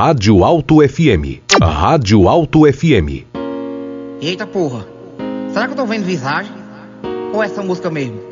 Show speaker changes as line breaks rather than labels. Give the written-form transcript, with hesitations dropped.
Rádio Alto FM. Rádio Alto FM.
Eita porra, será que eu tô vendo visagem? Ou é essa música mesmo?